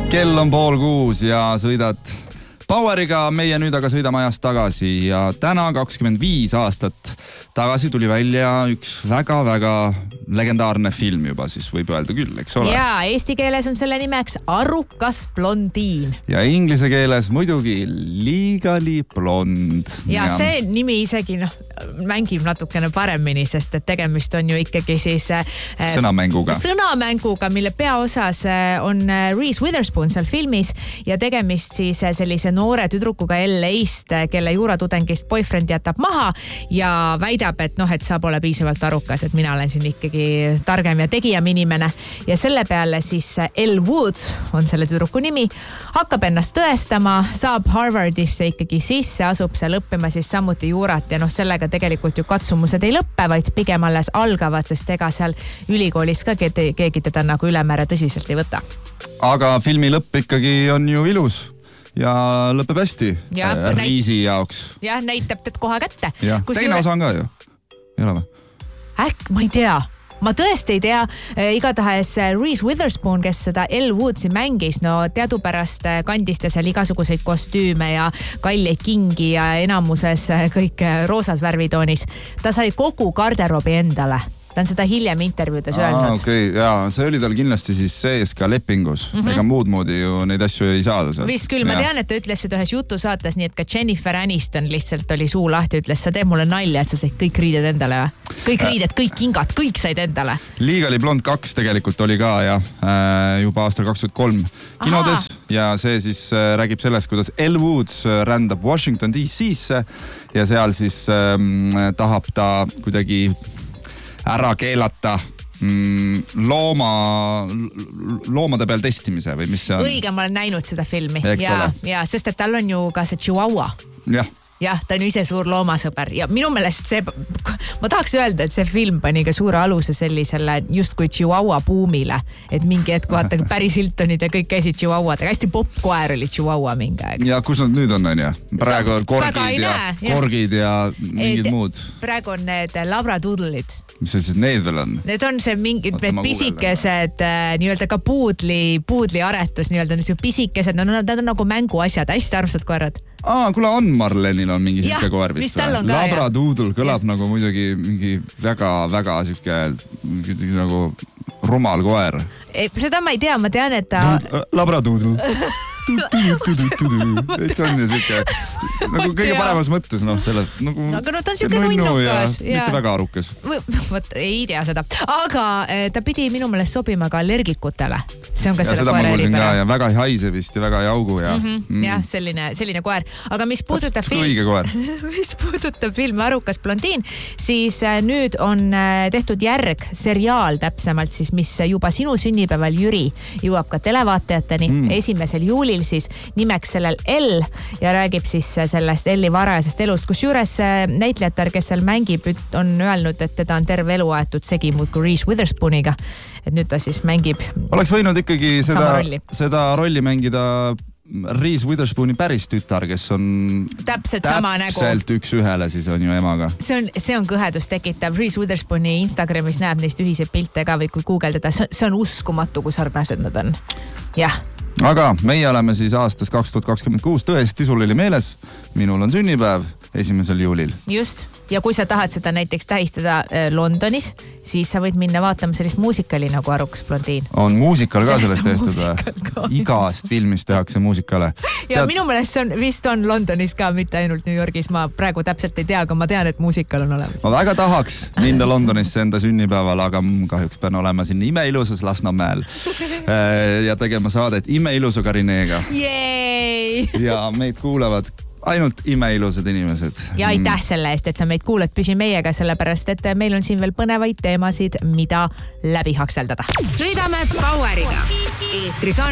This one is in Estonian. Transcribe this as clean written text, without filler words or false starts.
Kell on 5:30 ja sõidad Poweriga, meie nüüd aga sõidame ajast tagasi ja täna 25 aastat tagasi tuli välja üks väga-väga legendaarne film juba, siis võib öelda küll, eks ole? Jaa, eesti keeles on selle nimeks Arukas blondiin. Ja inglise keeles muidugi Legally Blonde. Ja see nimi isegi mängib natukene paremini, sest et tegemist on ju ikkagi siis sõnamänguga, mille peaosas on Reese Witherspoon seal filmis ja tegemist siis sellise noore tüdrukuga LA-st, kelle juuratudengist boyfriend jätab maha ja väidab, et sa pole piisavalt arukas, et mina olen siin ikkagi targem ja tegijam inimene. Ja selle peale siis Elle Woods on selle tüdruku nimi, hakkab ennast tõestama, saab Harvardisse ikkagi sisse, asub seal õppima siis samuti juurat ja sellega tegelikult ju katsumused ei lõppe, vaid pigem alles algavad, sest ega seal ülikoolis ka keegi teda nagu ülemäära tõsiselt ei võta. Aga filmi lõpp ikkagi on ju ilus. Ja lõpeb hästi Riisi jaoks. Ja näitab teid kohe kätte. Teine osa on ka ju. Ei ole või? Ma ei tea. Ma tõesti ei tea. Igatahes Reese Witherspoon, kes seda Elle Woodsi mängis, teadupärast kandis ta seal igasuguseid kostüüme ja kalleid kingi ja enamuses kõik roosas värvitoonis. Ta sai kogu garderoobi endale. Ta on seda hiljem intervjuudes öelnud. Okei, jaa, see oli tal kindlasti siis sees ka lepingus. Ega muud moodi ju neid asju ei saada seal. Vist küll, ma tean, et ta ütles seda ühes jutusaates, nii et ka Jennifer Aniston lihtsalt oli suu lahti, ütles, sa teeb mulle nalja, et sa said kõik riided endale. Kõik riided, kõik kingad, kõik said endale. Legally Blonde 2 tegelikult oli ka juba aastal 2003 kinodes ja see siis räägib sellest, kuidas Elle Woods rändab Washington DC-sse ja seal siis tahab ta kuidagi ära keelata loomade peal testimise või mis see on? Õige, ma olen näinud seda filmi. Ja, sest et tal on ju ka see Chihuahua. Jah, ta on ju ise suur loomasõber ja minu meelest ma tahaks öelda, et see film pani ka suure aluse sellisele justkui Chihuahua buumile, et mingi hetk vaata Paris Hiltonid ja kõik käisid Chihuahuadega, hästi popp koer oli Chihuahua mingi aeg. Ja kus nad nüüd on ja? Praegu on korgid ja mingid muud. Praegu on need labradoodle'id. Mis see need veel on? Need on see mingid pisikesed nii-öelda ka puudli aretus, nii-öelda pisikesed, nad on nagu mänguasjad, hästi armsad koerad. Kuule on Marlenil on mingi siuke koer vist või? Labradoodle kõlab nagu muidugi mingi väga siuke nagu rumal koer. Seda ma ei tea, ma tean, et ta... Labradoodle. Et see on ju siuke nagu kõige paremas mõttes, aga ta on siuke nunnukas. Mitte väga arukas. Võt, ei tea seda. Aga ta pidi minu meelest sobima ka allergikutele. See on ka selle koera eripära. Ja väga ei haise vist ja väga ei augu. Jah, selline koer. Aga mis puudutab filmi Arukas blondiin, siis nüüd on tehtud järg, seriaal täpsemalt siis, mis juba sinu sünnipäeval Jüri jõuab ka televaatajateni 1. juulil siis nimeks sellel Elle ja räägib siis sellest Elli varajasest elust, kus juures näitlejatar, kes seal mängib, on öelnud, et teda on terve elu aetud segi muudkui Reese Witherspooniga. Et nüüd ta siis mängib oleks võinud ikkagi seda rolli mängida Reese Witherspooni päris tütar, kes on täpselt üks ühele siis on ju emaga. See on kõhedust tekitav. Reese Witherspooni Instagramis näeb neist ühiseid pilte ka või kui googeldada. See on uskumatu, kui sarnased nad on. Jah. Aga meie oleme siis aastas 2026. Tõesti, sul oli meeles. Minul on sünnipäev 1. juulil. Just. Ja kui sa tahad seda näiteks tähistada Londonis, siis sa võid minna vaatama sellist muusikali nagu Arukas blondiin. On muusikal ka sellest tehtud või? Igast filmist tehakse muusikale. Ja minu meelest vist on Londonis ka, mitte ainult New Yorgis. Ma praegu täpselt ei tea, aga ma tean, et muusikal on olemas. Ma väga tahaks minna Londonisse enda sünnipäeval, aga kahjuks pean olema siin imeilusas Lasnamäel ja tegema saadet imeilusu Karineega. Ja meid kuulavad ainult imeilusad inimesed. Ja aitäh selle eest, et sa meid kuulad, püsi meiega, sellepärast, et meil on siin veel põnevaid teemasid, mida läbi hakseldada. Sõidame Poweriga. Eetris on